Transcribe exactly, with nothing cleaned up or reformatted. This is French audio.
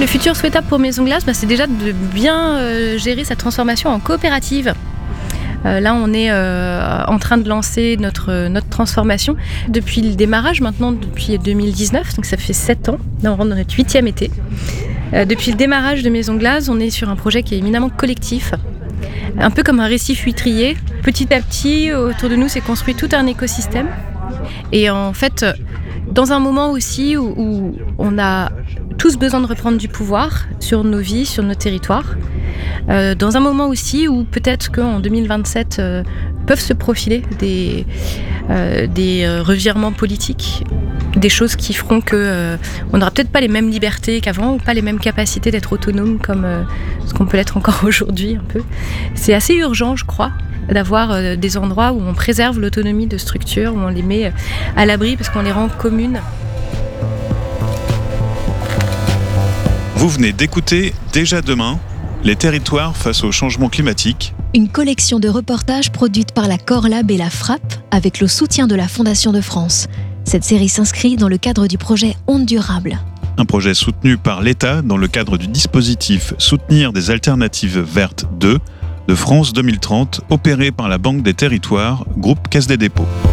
Le futur souhaitable pour Maison Glace, bah, c'est déjà de bien euh, gérer sa transformation en coopérative. Euh, là, on est euh, en train de lancer notre, notre transformation depuis le démarrage, maintenant depuis deux mille dix-neuf, donc ça fait sept ans. Là, on rentre dans notre huitième été. Euh, depuis le démarrage de Maison Glace, on est sur un projet qui est éminemment collectif, un peu comme un récif huîtrier. Petit à petit, autour de nous, s'est construit tout un écosystème. Et en fait, dans un moment aussi où, où on a tous besoin de reprendre du pouvoir sur nos vies, sur nos territoires, euh, dans un moment aussi où peut-être qu'en deux mille vingt-sept euh, peuvent se profiler des, euh, des euh, revirements politiques, des choses qui feront qu'on euh, n'aura peut-être pas les mêmes libertés qu'avant ou pas les mêmes capacités d'être autonome comme euh, ce qu'on peut l'être encore aujourd'hui un peu. C'est assez urgent, je crois, d'avoir euh, des endroits où on préserve l'autonomie de structures, où on les met à l'abri parce qu'on les rend communes. Vous venez d'écouter Déjà demain, les territoires face au changement climatique. Une collection de reportages produite par la Corlab et la Frappe avec le soutien de la Fondation de France. Cette série s'inscrit dans le cadre du projet Ondes Durables. Un projet soutenu par l'État dans le cadre du dispositif Soutenir des alternatives vertes deux de France deux mille trente, opéré par la Banque des Territoires, groupe Caisse des Dépôts.